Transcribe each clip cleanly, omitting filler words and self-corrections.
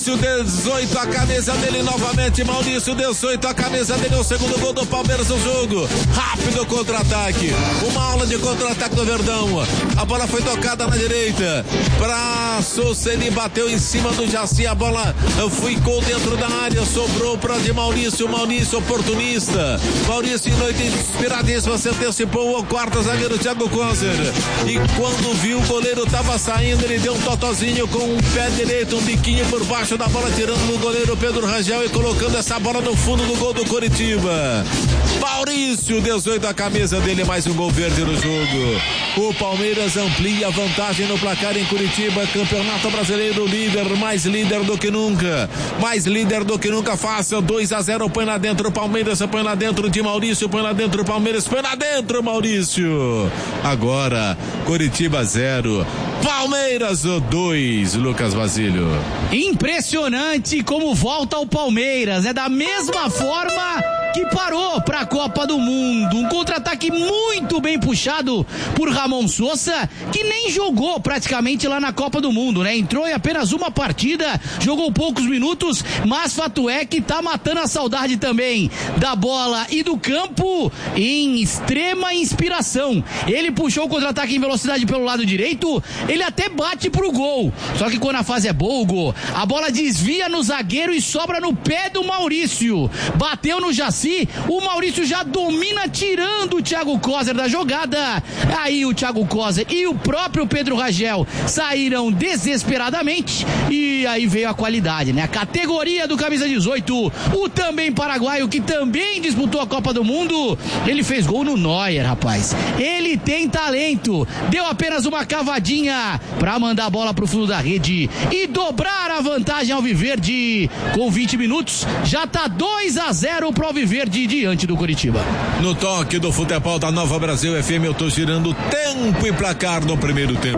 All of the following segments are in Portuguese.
Maurício, 18, a camisa dele novamente. Maurício, 18, a camisa dele. O segundo gol do Palmeiras no jogo. Rápido contra-ataque. Uma aula de contra-ataque do Verdão. A bola foi tocada na direita. Pra Sousa, ele bateu em cima do Jaci. A bola ficou dentro da área. Sobrou para de Maurício. Maurício, oportunista. Maurício, em noite inspiradíssima, se antecipou o quarto zagueiro Thiago Coser. E quando viu o goleiro tava saindo, ele deu um totozinho com o pé direito, um biquinho por baixo da bola, tirando o goleiro Pedro Rangel e colocando essa bola no fundo do gol do Coritiba. Maurício, 18, a camisa dele, mais um gol verde no jogo. O Palmeiras amplia a vantagem no placar em Curitiba. Campeonato Brasileiro líder, mais líder do que nunca. Mais líder do que nunca. Faça 2-0, põe lá dentro Palmeiras, põe lá dentro de Maurício, põe lá dentro Palmeiras, põe lá dentro Maurício. Agora, Curitiba 0, Palmeiras 2, Lucas Basílio. Impressionante como volta o Palmeiras, é da mesma forma que parou para a Copa do Mundo. Um contra-ataque muito bem puxado por Ramon Sousa, que nem jogou praticamente lá na Copa do Mundo, né? Entrou em apenas uma partida, jogou poucos minutos, mas fato é que tá matando a saudade também da bola e do campo em extrema inspiração. Ele puxou o contra-ataque em velocidade pelo lado direito, ele até bate pro gol. Só que quando a fase é boa, Hugo, a bola desvia no zagueiro e sobra no pé do Maurício. Bateu no Jaci, o Maurício já domina, tirando o Thiago Coser da jogada. Aí o Thiago Coser e o próprio Pedro Rangel saíram desesperadamente e aí veio a qualidade, né? A categoria do camisa 18, o também paraguaio que também disputou a Copa do Mundo, ele fez gol no Neuer, rapaz. Ele tem talento, deu apenas uma cavadinha pra mandar a bola pro fundo da rede e dobrar a vantagem ao Alviverde. Com 20 minutos, já tá 2-0 pro Alviverde diante do Coritiba. No toque do futebol da Nova Brasil FM, eu tô girando tempo e placar no primeiro tempo.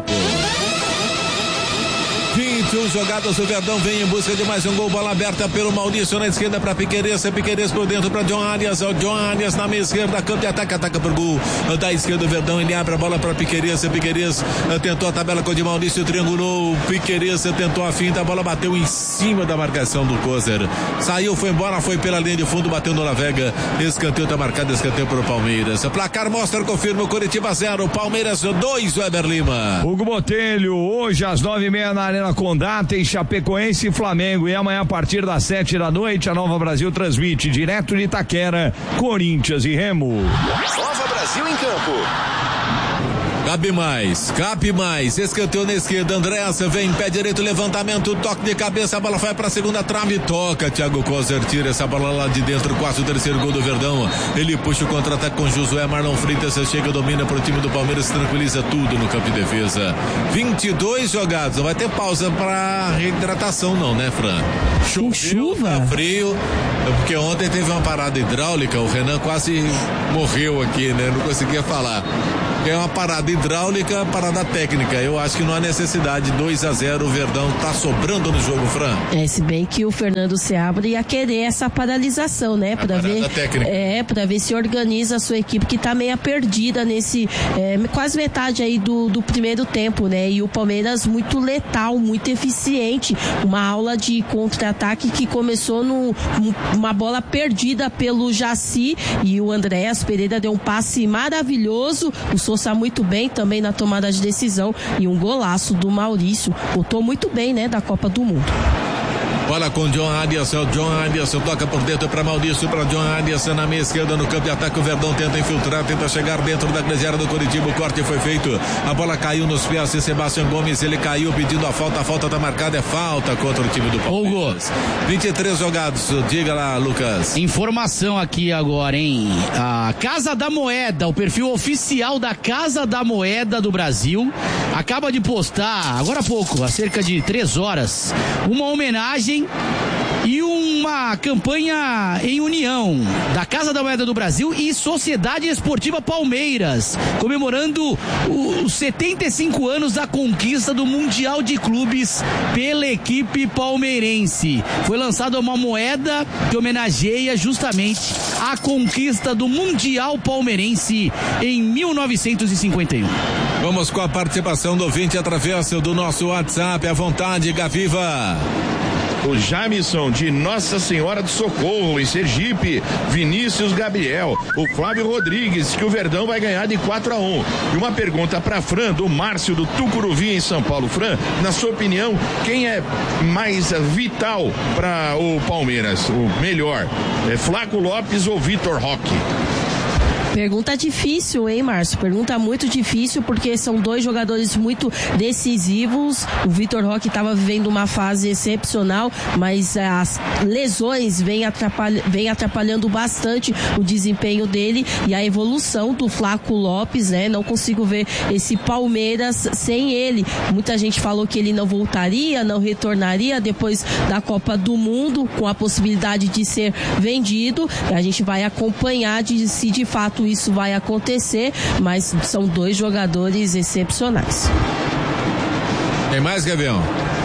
21 jogadas, o Verdão vem em busca de mais um gol, bola aberta pelo Maurício na esquerda para Piquerez por dentro para John Arias, o John Arias na meia esquerda, campo de ataque, ataca por gol da esquerda, o Verdão, ele abre a bola para Piquerez tentou a tabela com o de Maurício, triangulou, Piquerez tentou a finta, a bola bateu em cima da marcação do Coser, saiu, foi embora, foi pela linha de fundo, bateu no Lavega, escanteio, tá marcado, escanteio para o Palmeiras, placar mostra, confirma, o Coritiba 0, Palmeiras 2, Weber Lima. Hugo Botelho, hoje às 9:30 na Arena Condá tem Chapecoense e Flamengo, e amanhã a partir das 7 da noite a Nova Brasil transmite direto de Itaquera, Corinthians e Remo. Nova Brasil em campo. Cabe mais, escanteio na esquerda, Andréas vem, pé direito, levantamento, toque de cabeça, a bola vai pra segunda trave, toca, Thiago Coser tira essa bola lá de dentro, quase o terceiro gol do Verdão, ele puxa o contra-ataque com Josué, Marlon Freitas chega, domina pro time do Palmeiras, tranquiliza tudo no campo de defesa. 22 jogados, não vai ter pausa pra reidratação não, né, Fran? Chuva? Tá frio, porque ontem teve uma parada hidráulica, o Renan quase morreu aqui, né, não conseguia falar. É uma parada hidráulica, parada técnica. Eu acho que não há necessidade. 2-0, o Verdão tá sobrando no jogo, Fran. Se bem que o Fernando Seabra ia querer essa paralisação, né? Pra ver, técnica. Pra ver se organiza a sua equipe, que tá meio perdida nesse, quase metade aí do primeiro tempo, né? E o Palmeiras muito letal, muito eficiente. Uma aula de contra-ataque que começou numa bola perdida pelo Jaci, e o Andréas Pereira deu um passe maravilhoso. O Sousa muito bem também na tomada de decisão, e um golaço do Maurício, botou muito bem, né, da Copa do Mundo. Bola com John Arias, toca por dentro para Maurício, para John Arias na meia esquerda no campo de ataque, o Verdão tenta infiltrar, tenta chegar dentro da grande área do Coritiba, o corte foi feito, a bola caiu nos pés de Sebastião Gomes, ele caiu pedindo a falta tá marcada, é falta contra o time do Palmeiras. 23 jogados, diga lá, Lucas. Informação aqui agora, hein? A Casa da Moeda, o perfil oficial da Casa da Moeda do Brasil, acaba de postar, agora há pouco, há cerca de 3 horas, uma homenagem e uma campanha em união da Casa da Moeda do Brasil e Sociedade Esportiva Palmeiras, comemorando os 75 anos da conquista do Mundial de Clubes pela equipe palmeirense. Foi lançada uma moeda que homenageia justamente a conquista do Mundial Palmeirense em 1951. Vamos com a participação do ouvinte através do nosso WhatsApp, à vontade, Gaviva. o Jamison de Nossa Senhora do Socorro, em Sergipe, Vinícius Gabriel, o Flávio Rodrigues, que o Verdão vai ganhar de 4-1. E uma pergunta para Fran, do Márcio do Tucuruvi, em São Paulo. Fran, na sua opinião, quem é mais vital para o Palmeiras? O melhor, é Flaco Lopes ou Vitor Roque? Pergunta difícil, hein, Márcio? Pergunta muito difícil, porque são dois jogadores muito decisivos. O Vitor Roque estava vivendo uma fase excepcional, mas as lesões vêm atrapalhando bastante o desempenho dele e a evolução do Flaco Lopes, né? Não consigo ver esse Palmeiras sem ele. Muita gente falou que ele não voltaria, não retornaria depois da Copa do Mundo, com a possibilidade de ser vendido. A gente vai acompanhar se de fato isso vai acontecer, mas são dois jogadores excepcionais. Tem mais, Gavião?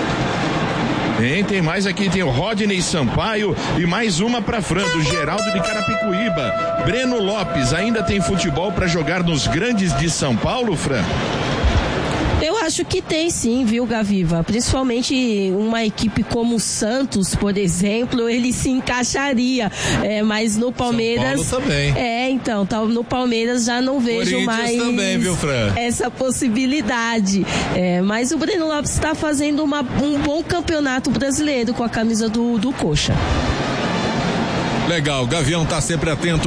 Tem mais aqui, tem o Rodney Sampaio e mais uma para Fran, do Geraldo de Carapicuíba. Breno Lopes, ainda tem futebol para jogar nos grandes de São Paulo, Fran? Eu acho que tem sim, viu, Gaviva? Principalmente uma equipe como o Santos, por exemplo, ele se encaixaria. Mas no Palmeiras... São Paulo também. Então, no Palmeiras já não vejo mais também, viu, Fran? Essa possibilidade. Mas o Breno Lopes está fazendo um bom campeonato brasileiro com a camisa do Coxa. Legal, Gavião tá sempre atento.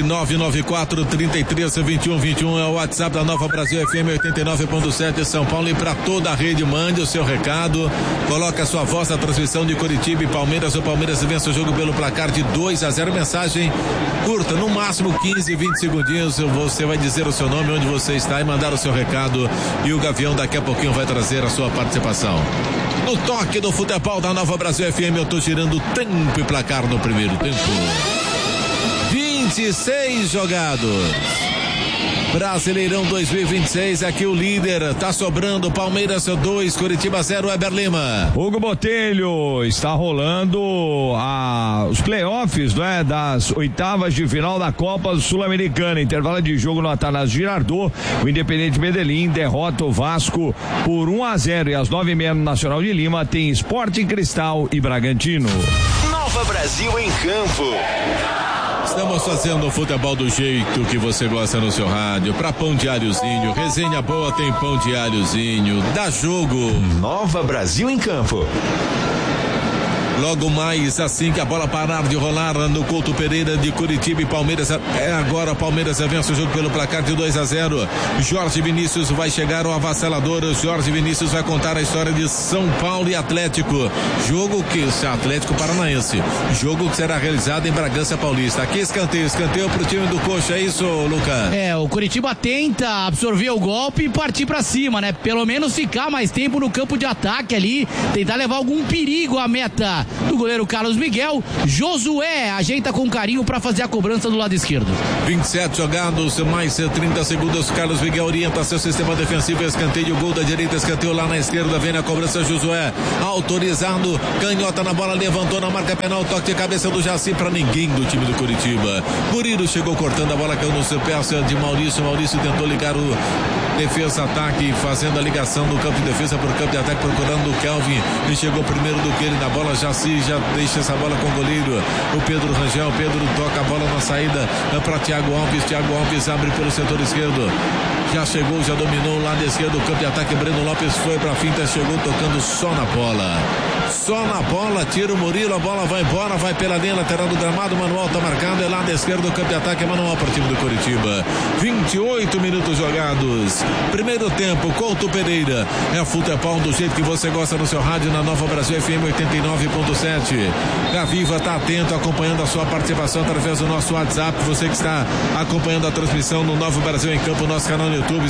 11-994-33-21-21 é o WhatsApp da Nova Brasil FM 89.7 São Paulo, e para toda a rede mande o seu recado, coloca a sua voz na transmissão de Curitiba e Palmeiras. O Palmeiras vence o jogo pelo placar de 2-0. Mensagem curta, no máximo 15, 20 segundinhos. Você vai dizer o seu nome, onde você está e mandar o seu recado, e o Gavião daqui a pouquinho vai trazer a sua participação. No toque do futebol da Nova Brasil FM, eu tô tirando tempo e placar no primeiro tempo. 26 jogados. Brasileirão 2026, aqui o líder, tá sobrando Palmeiras 2, Curitiba 0, Weber Lima. Hugo Botelho, está rolando os playoffs, né, das oitavas de final da Copa Sul-Americana. Intervalo de jogo no Atanásio Girardot, o Independente Medellín derrota o Vasco por 1-0, e às 9h30 no Nacional de Lima tem Sporting Cristal e Bragantino. Nova Brasil em campo. Estamos fazendo o futebol do jeito que você gosta no seu rádio. Pra pão diáriozinho, resenha boa tem pão diáriozinho. Dá jogo. Nova Brasil em campo. Logo mais, assim que a bola parar de rolar no Couto Pereira de Curitiba e Palmeiras, agora Palmeiras vence o jogo pelo placar de 2-0. Jorge Vinícius vai chegar ao avassalador. Jorge Vinícius vai contar a história de São Paulo e Atlético. Jogo que Atlético Paranaense. Jogo que será realizado em Bragança Paulista. Aqui escanteio pro time do Coxa, é isso, Lucas? O Curitiba tenta absorver o golpe e partir pra cima, né? Pelo menos ficar mais tempo no campo de ataque ali, tentar levar algum perigo à meta do goleiro Carlos Miguel. Josué ajeita com carinho para fazer a cobrança do lado esquerdo. 27 jogados, mais 30 segundos. Carlos Miguel orienta seu sistema defensivo. Escanteio, gol da direita, escanteio lá na esquerda. Vem na cobrança Josué, autorizado, canhota na bola, levantou na marca penal, toque de cabeça do Jaci para ninguém do time do Curitiba. Murilo chegou cortando a bola, caiu no seu pé de Maurício. Maurício tentou ligar o defesa-ataque, fazendo a ligação do campo de defesa para o campo de ataque, procurando o Kelvin, e chegou primeiro do que ele na bola. Jaci já deixa essa bola com o goleiro, o Pedro Rangel. Pedro toca a bola na saída para Thiago Alves. Thiago Alves abre pelo setor esquerdo, já chegou, já dominou o lado esquerdo do campo de ataque. Breno Lopes foi pra finta, chegou tocando só na bola, tira o Murilo, a bola vai embora, vai pela linha lateral do gramado. Manuel tá marcado, é lado esquerdo do campo de ataque, Manuel para o time do Curitiba. 28 minutos jogados, primeiro tempo. Couto Pereira, é futebol do jeito que você gosta no seu rádio, na Nova Brasil FM 89.7. Gaviva tá atento, acompanhando a sua participação através do nosso WhatsApp. Você que está acompanhando a transmissão no Nova Brasil em Campo, nosso canal no YouTube,